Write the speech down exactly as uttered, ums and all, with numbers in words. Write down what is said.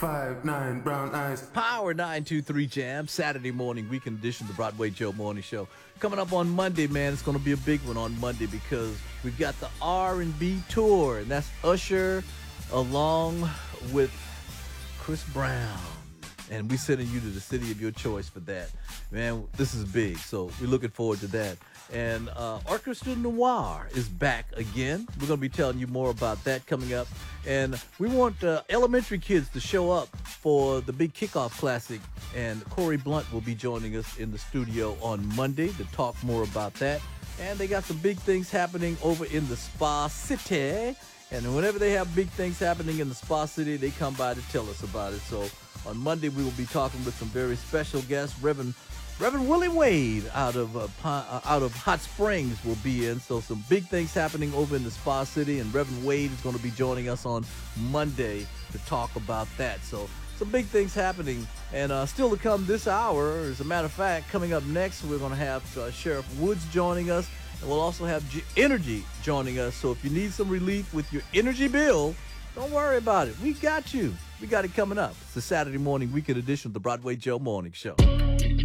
five, nine, brown eyes. Power nine two three Jam, Saturday morning, weekend edition of the Broadway Joe Morning Show. Coming up on Monday, man, it's going to be a big one on Monday because we've got the R and B tour, and that's Usher along with Chris Brown. And we're sending you to the city of your choice for that. Man, this is big, so we're looking forward to that. And uh, Orchestra Noir is back again. We're going to be telling you more about that coming up. And we want uh, elementary kids to show up for the big kickoff classic. And Corey Blunt will be joining us in the studio on Monday to talk more about that. And they got some big things happening over in the Spa City. And whenever they have big things happening in the Spa City, they come by to tell us about it. So on Monday, we will be talking with some very special guests. Reverend Reverend Willie Wade out of uh, uh, out of Hot Springs will be in. So some big things happening over in the Spa City, and Reverend Wade is going to be joining us on Monday to talk about that. So some big things happening, and uh, still to come this hour. As a matter of fact, coming up next, we're going to have uh, Sheriff Woods joining us, and we'll also have G- Energy joining us. So if you need some relief with your energy bill, don't worry about it. We got you. We got it coming up. It's the Saturday morning weekend edition of the Broadway Joe Morning Show.